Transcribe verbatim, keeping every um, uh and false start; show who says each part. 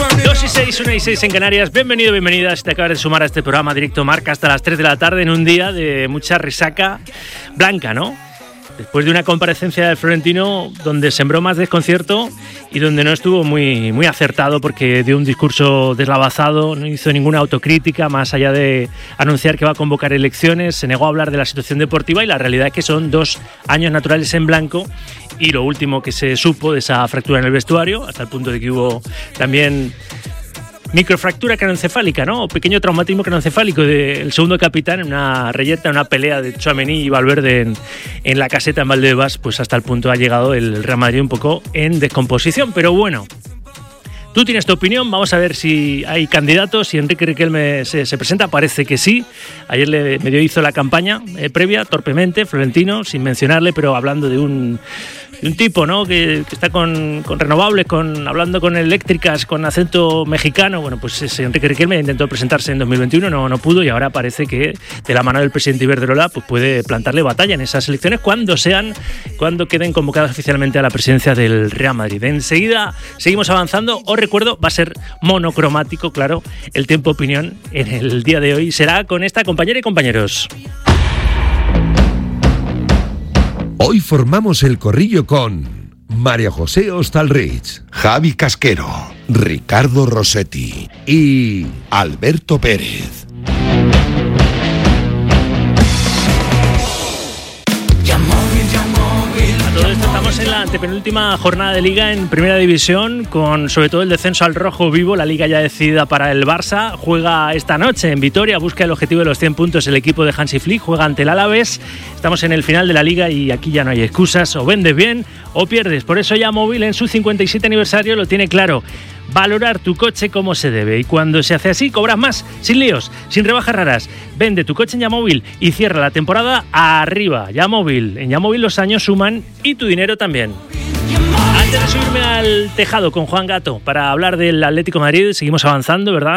Speaker 1: dos y seis, una y seis en Canarias. Bienvenido, bienvenida. Si te acabas de sumar a este programa Directo Marca hasta las tres de la tarde en un día de mucha resaca blanca, ¿no? Después de una comparecencia del Florentino donde sembró más desconcierto y donde no estuvo muy, muy acertado porque dio un discurso deslavazado, no hizo ninguna autocrítica más allá de anunciar que va a convocar elecciones, se negó a hablar de la situación deportiva y la realidad es que son dos años naturales en blanco y lo último que se supo de esa fractura en el vestuario, hasta el punto de que hubo también microfractura craneoencefálica, ¿no? O pequeño traumatismo craneoencefálico del segundo capitán en una reyerta, una pelea de Tchouaméni y Valverde en, en la caseta en Valdebebas, pues hasta el punto ha llegado el Real Madrid un poco en descomposición. Pero bueno, tú tienes tu opinión, vamos a ver si hay candidatos, si Enrique Riquelme se, se presenta, parece que sí. Ayer le medio hizo la campaña eh, previa, torpemente, Florentino, sin mencionarle, pero hablando de un... un tipo, ¿no? que, que está con, con renovables, con hablando con eléctricas, con acento mexicano. Bueno, pues ese Enrique Riquelme intentó presentarse en dos mil veintiuno, no, no pudo y ahora parece que de la mano del presidente Iberdrola pues puede plantarle batalla en esas elecciones cuando sean, cuando queden convocados oficialmente a la presidencia del Real Madrid. Enseguida seguimos avanzando. Os recuerdo, va a ser monocromático, claro, el tiempo opinión en el día de hoy será con esta compañera y compañeros.
Speaker 2: Hoy formamos el corrillo con María José Hostalrich,
Speaker 3: Javi Casquero,
Speaker 2: Ricardo Rossetti y Alberto Pérez.
Speaker 1: A todo esto estamos en la antepenúltima jornada de Liga en Primera División, con sobre todo el descenso al rojo vivo. La Liga ya decidida para el Barça. Juega esta noche en Vitoria, busca el objetivo de los cien puntos el equipo de Hansi Flick, juega ante el Alavés. Estamos en el final de la Liga y aquí ya no hay excusas, o vendes bien o pierdes. Por eso YaMóvil en su cincuenta y siete aniversario lo tiene claro: valorar tu coche como se debe, y cuando se hace así cobras más, sin líos, sin rebajas raras. Vende tu coche en YaMóvil y cierra la temporada arriba. YaMóvil, en YaMóvil los años suman y tu dinero también. Antes de subirme al tejado con Juan Gato para hablar del Atlético de Madrid, seguimos avanzando, ¿verdad?